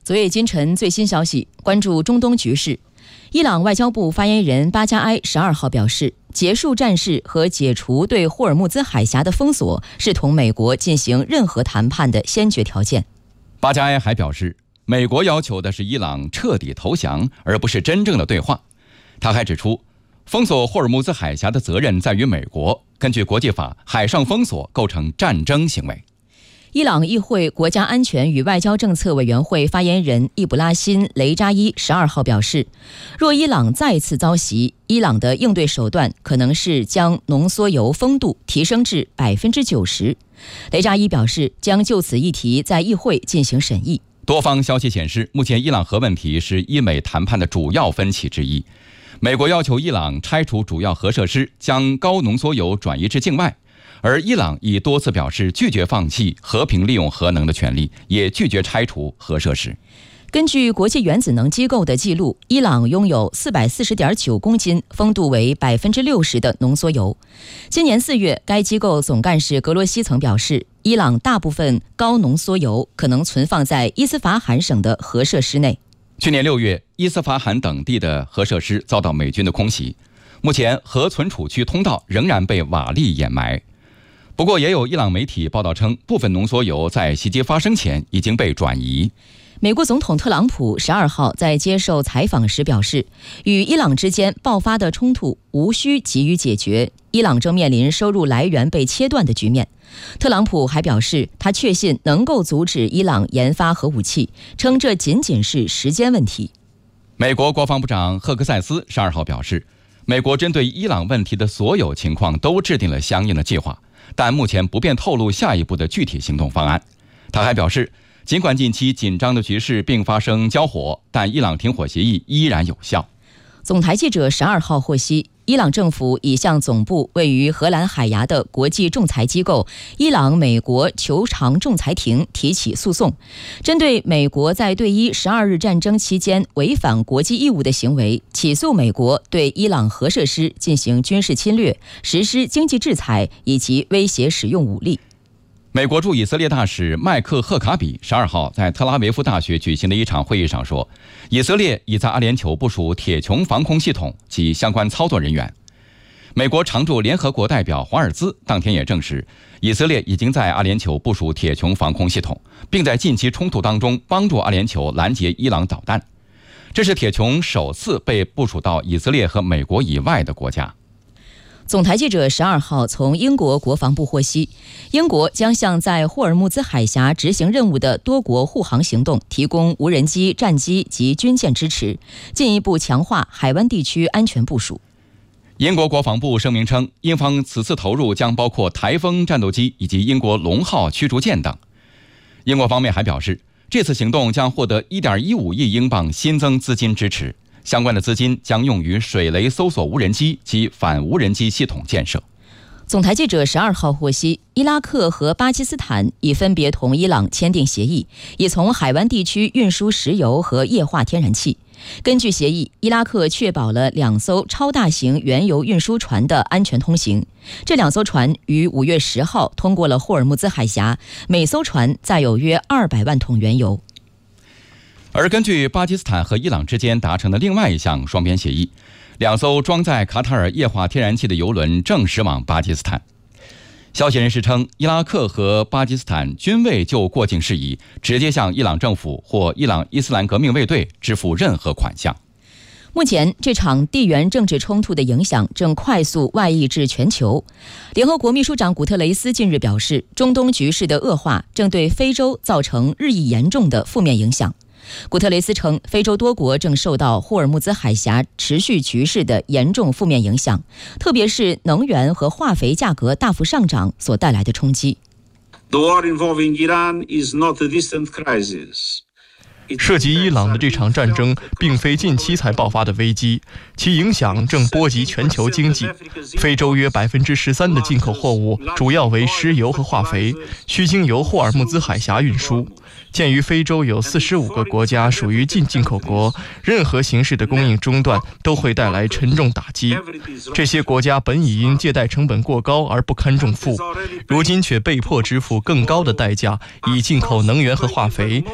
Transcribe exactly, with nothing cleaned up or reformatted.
昨夜今晨最新消息，关注中东局势。伊朗外交部发言人巴加埃十二号表示，结束战事和解除对霍尔木兹海峡的封锁是同美国进行任何谈判的先决条件。 巴加埃还表示，美国要求的是伊朗彻底投降，而不是真正的对话。他还指出，封锁霍尔木兹海峡的责任在于美国，根据国际法，海上封锁构成战争行为。 伊朗议会国家安全与外交政策委员会发言人易卜拉欣·雷扎伊十二号表示，若伊朗再次遭袭，伊朗的应对手段可能是将浓缩铀丰度提升至百分之九十。雷扎伊表示，将就此议题在议会进行审议。 多方消息显示，目前伊朗核问题是伊美谈判的主要分歧之一。美国要求伊朗拆除主要核设施，将高浓缩铀转移至境外。而伊朗已多次表示拒绝放弃和平利用核能的权利，也拒绝拆除核设施。 根据国际原子能机构的记录，伊朗拥有四百四十点九公斤、丰度为百分之六十的浓缩铀。今年四月，该机构总干事格罗西曾表示，伊朗大部分高浓缩铀可能存放在伊斯法罕省的核设施内。 去年六月，伊斯法罕等地的核设施遭到美军的空袭，目前核存储区通道仍然被瓦砾掩埋。不过，也有伊朗媒体报道称，部分浓缩铀在袭击发生前已经被转移。 美国总统特朗普十二号在接受采访时表示，与伊朗之间爆发的冲突无需急于解决，伊朗正面临收入来源被切断的局面。特朗普还表示，他确信能够阻止伊朗研发核武器，称这仅仅是时间问题。 美国国防部长赫克塞斯十二号表示，美国针对伊朗问题的所有情况都制定了相应的计划，但目前不便透露下一步的具体行动方案。他还表示，尽管近期紧张的局势并发生交火，但伊朗停火协议依然有效。 总台记者十二号获悉，伊朗政府已向总部位于荷兰海牙的国际仲裁机构伊朗美国求偿仲裁庭提起诉讼，针对美国在对伊十二日战争期间违反国际义务的行为，起诉美国对伊朗核设施进行军事侵略、实施经济制裁以及威胁使用武力。 美国驻以色列大使麦克赫卡比十二号在特拉维夫大学举行的一场会议上说，以色列已在阿联酋部署铁穹防空系统及相关操作人员。美国常驻联合国代表华尔兹当天也证实，以色列已经在阿联酋部署铁穹防空系统，并在近期冲突当中帮助阿联酋拦截伊朗导弹。这是铁穹首次被部署到以色列和美国以外的国家。 总台记者十二号从英国国防部获悉，英国将向在霍尔木兹海峡执行任务的多国护航行动提供无人机、战机及军舰支持，进一步强化海湾地区安全部署。 英国国防部声明称，英方此次投入将包括台风战斗机以及英国龙号驱逐舰等。英国方面还表示，这次行动将获得 一点一五亿英镑新增资金支持，相关的资金将用于水雷搜索无人机及反无人机系统建设。 总台记者十二号获悉，伊拉克和巴基斯坦已分别同伊朗签订协议，以从海湾地区运输石油和液化天然气。根据协议，伊拉克确保了两艘超大型原油运输船的安全通行。这两艘船于五月十号通过了霍尔木兹海峡，每艘船载有约二百万桶原油。 而根据巴基斯坦和伊朗之间达成的另外一项双边协议，两艘装载卡塔尔液化天然气的油轮正驶往巴基斯坦。消息人士称，伊拉克和巴基斯坦均未就过境事宜直接向伊朗政府或伊朗伊斯兰革命卫队支付任何款项。 目前，这场地缘政治冲突的影响正快速外溢至全球。联合国秘书长古特雷斯近日表示，中东局势的恶化正对非洲造成日益严重的负面影响。古特雷斯称，非洲多国正受到霍尔木兹海峡持续局势的严重负面影响，特别是能源和化肥价格大幅上涨所带来的冲击。 The war involving Iran is not a distant crisis. 涉及伊朗的这场战争并非近期才爆发的危机，其影响正波及全球经济。非洲约百分之十三的进口货物主要为石油和化肥，需经由霍尔木兹海峡运输。鉴于非洲有四十五个国家属于进进口国，任何形式的供应中断都会带来沉重打击。这些国家本已因借贷成本过高而不堪重负，如今却被迫支付更高的代价以进口能源和化肥，